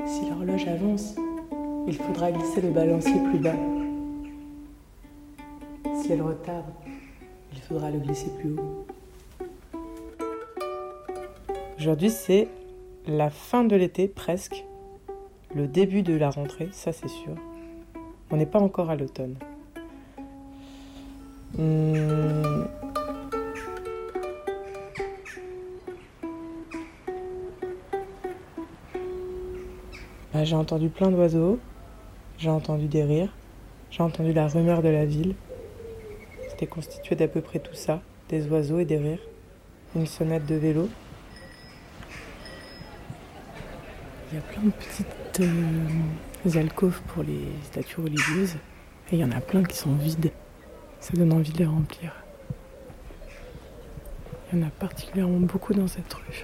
Si l'horloge avance, il faudra glisser le balancier plus bas. Si elle retarde, il faudra le glisser plus haut. Aujourd'hui, c'est la fin de l'été, presque. Le début de la rentrée, ça c'est sûr. On n'est pas encore à l'automne. J'ai entendu plein d'oiseaux, j'ai entendu des rires, j'ai entendu la rumeur de la ville. C'était constitué d'à peu près tout ça, des oiseaux et des rires, une sonnette de vélo. Il y a plein de petites alcôves pour les statues religieuses et il y en a plein qui sont vides. Ça donne envie de les remplir. Il y en a particulièrement beaucoup dans cette rue.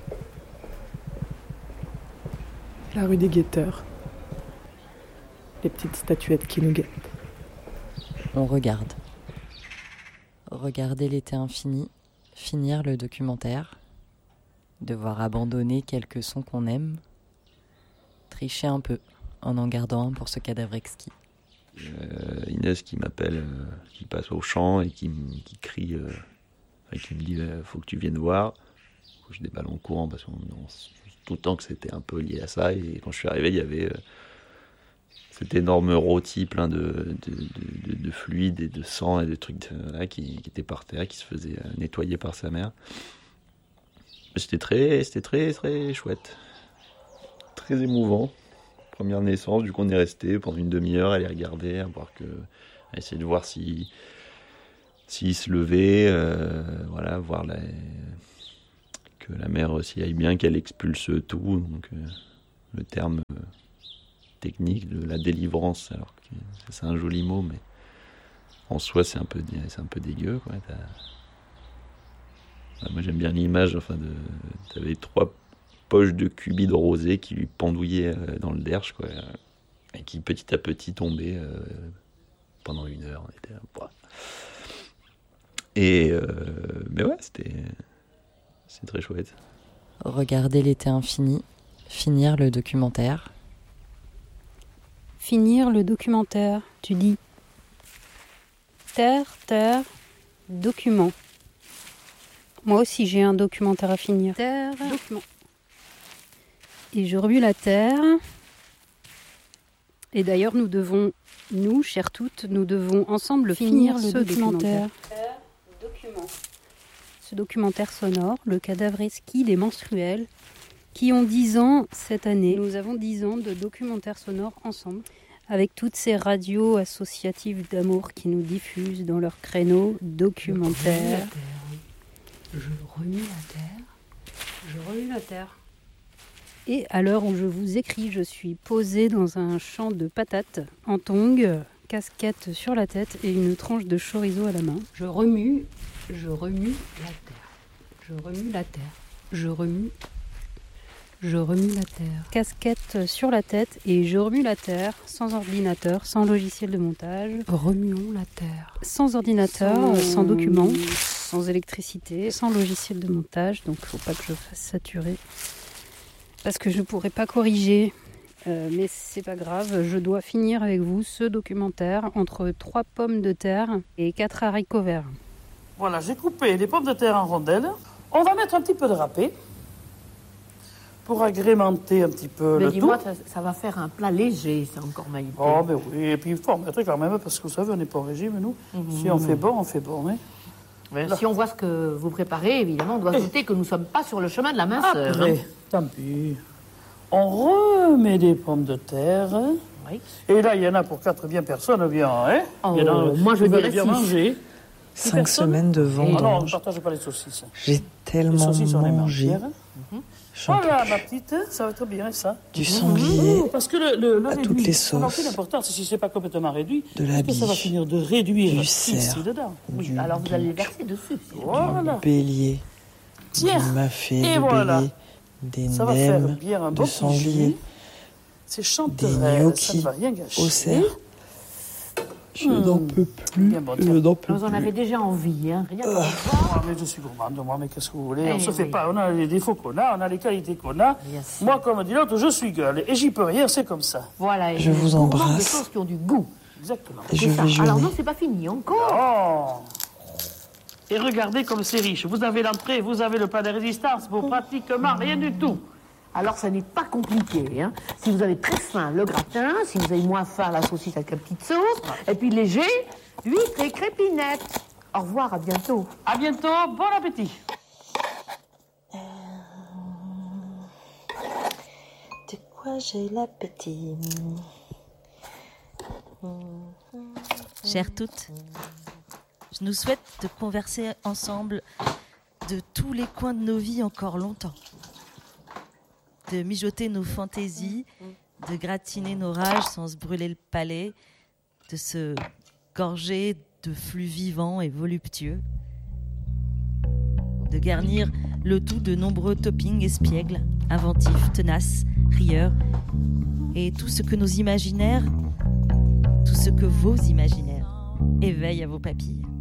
La rue des guetteurs. Les petites statuettes qui nous guettent. On regarde. Regarder l'été infini, finir le documentaire, devoir abandonner quelques sons qu'on aime, tricher un peu en gardant un pour ce cadavre exquis. Inès qui m'appelle, qui passe au champ et qui crie, et qui me dit faut que tu viennes voir. Je déballe en courant parce que tout le temps que c'était un peu lié à ça. Et quand je suis arrivé, il y avait cet énorme rôti plein de fluide et de sang et de trucs qui étaient par terre, qui se faisait nettoyer par sa mère. C'était très chouette, très émouvant. Première naissance, du coup on est resté pendant une demi-heure à les regarder, à essayer de voir s'il se levait, voir que la mère s'y aille bien, qu'elle expulse tout. Donc le terme technique de la délivrance, alors que c'est un joli mot, mais en soi c'est un peu dégueu, quoi. Moi j'aime bien l'image, t'avais 3 poches de cubide rosé qui lui pendouillaient dans le derche, quoi, et qui petit à petit tombaient pendant 1 heure. On était là, mais ouais, c'est très chouette. Regarder l'été infini, finir le documentaire. Finir le documentaire, tu dis. Terre, document. Moi aussi j'ai un documentaire à finir. Terre, document. Et je remue la terre. Et d'ailleurs, nous, chères toutes, nous devons ensemble finir ce documentaire. Document. Ce documentaire sonore, le cadavre exquis des menstruels, qui ont 10 ans cette année. Nous avons 10 ans de documentaire sonore ensemble, avec toutes ces radios associatives d'amour qui nous diffusent dans leur créneau documentaire. Je remue la terre. Et à l'heure où je vous écris, je suis posée dans un champ de patates en tongs, casquette sur la tête et une tranche de chorizo à la main. Je remue la terre. Casquette sur la tête et je remue la terre, sans ordinateur, sans logiciel de montage. Remuons la terre. Sans ordinateur, sans document, sans électricité, sans logiciel de montage, donc faut pas que je fasse saturer. Parce que je ne pourrais pas corriger, mais c'est pas grave, je dois finir avec vous ce documentaire entre 3 pommes de terre et 4 haricots verts. Voilà, j'ai coupé les pommes de terre en rondelles. On va mettre un petit peu de râpé pour agrémenter un petit peu le dis-moi, tout. ça va faire un plat léger, c'est encore magnifique. Oh, ben oui, et puis il faut en mettre quand même, parce que vous savez, on n'est pas au régime, nous. Si on fait bon, hein. Si on voit ce que vous préparez, évidemment, on doit noter que nous ne sommes pas sur le chemin de la minceur. Après, tant pis. On remet des pommes de terre. Oui. Et là, il y en a pour 4 personnes, bien, hein. Moi, je dirais bien 6. manger. 5 semaines de vendange. Non, on ne partage pas les saucisses. J'ai tellement mangé. Voilà, ma petite, ça va être bien, ça. Du sanglier parce que le à réduit, toutes les sauces. L'important, c'est si c'est pas complètement réduit, de la que ça va biche, finir de réduire du ici cerf, dedans. du Alors vous allez les verser dessus. Voilà. bélier, Tiens. du mafé Et de voilà. bélier, des Ça va faire nems bien un de bon sanglier, C'est des chanterelles, ça gnocchis ne va rien gâcher. au cerf, Je n'en peux plus. Bien bon, Je n'en peux Vous en plus. avez déjà envie, hein. Rien Mais je suis gourmande, moi, mais qu'est-ce que vous voulez? On Eh se fait oui. pas, on a les défauts qu'on a, on a les qualités qu'on a. Bien sûr. Moi, comme dit l'autre, je suis gueule, et j'y peux rien, c'est comme ça. Voilà. et Je vous on manque de embrasse. choses qui ont du goût. Exactement. Je C'est ça. vais Alors jeûner. non, c'est pas fini encore. Oh! Et regardez comme c'est riche. Vous avez l'entrée, vous avez le plat de résistance, pour pratiquement rien du tout. Alors ça n'est pas compliqué, hein. Si vous avez très faim, le gratin. Si vous avez moins faim, la saucisse avec la petite sauce. Et puis léger, huîtres et crépinettes. Au revoir, à bientôt. À bientôt, bon appétit. De quoi j'ai l'appétit? Chères toutes, je nous souhaite de converser ensemble de tous les coins de nos vies encore longtemps. De mijoter nos fantaisies, de gratiner nos rages sans se brûler le palais, de se gorger de flux vivants et voluptueux, de garnir le tout de nombreux toppings espiègles, inventifs, tenaces, rieurs, et tout ce que nos imaginaires, tout ce que vos imaginaires éveillent à vos papilles.